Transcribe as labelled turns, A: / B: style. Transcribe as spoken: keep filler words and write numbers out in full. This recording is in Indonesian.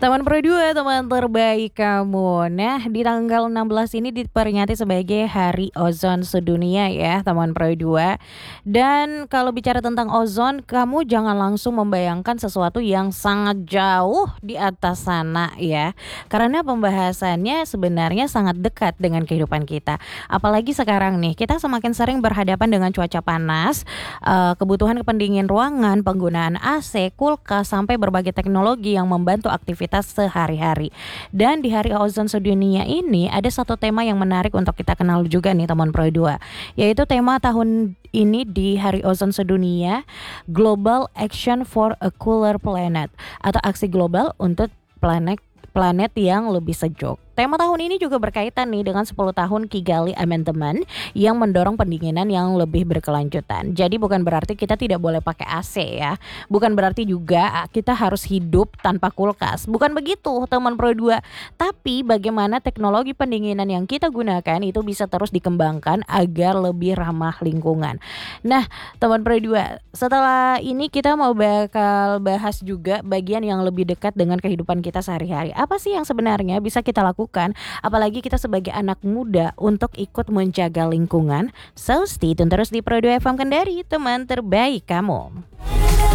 A: Teman Pro dua, teman terbaik kamu. Nah, di tanggal enam belas ini diperingati sebagai Hari Ozon Sedunia ya, teman Pro dua. Dan kalau bicara tentang ozon, kamu jangan langsung membayangkan sesuatu yang sangat jauh di atas sana ya. Karena pembahasannya sebenarnya sangat dekat dengan kehidupan kita. Apalagi sekarang nih, kita semakin sering berhadapan dengan cuaca panas, eh, kebutuhan pendingin ruangan, penggunaan A C, kulkas, sampai berbagai teknologi yang membantu aktivitas sehari-hari. Dan di Hari Ozon Sedunia ini ada satu tema yang menarik untuk kita kenal juga nih teman Pro dua, yaitu tema tahun ini di Hari Ozon Sedunia, Global Action for a Cooler Planet, atau aksi global untuk planet planet yang lebih sejuk. Tema tahun ini juga berkaitan nih dengan sepuluh tahun Kigali Amendment yang mendorong pendinginan yang lebih berkelanjutan. Jadi bukan berarti kita tidak boleh pakai A C ya. Bukan berarti juga kita harus hidup tanpa kulkas. Bukan begitu teman Pro dua. Tapi bagaimana teknologi pendinginan yang kita gunakan itu bisa terus dikembangkan agar lebih ramah lingkungan. Nah teman Pro dua, setelah ini kita mau bakal bahas juga bagian yang lebih dekat dengan kehidupan kita sehari-hari. Apa sih yang sebenarnya bisa kita lakukan, apalagi kita sebagai anak muda, untuk ikut menjaga lingkungan? So stay tune terus di Pro dua F M Kendari, teman terbaik kamu.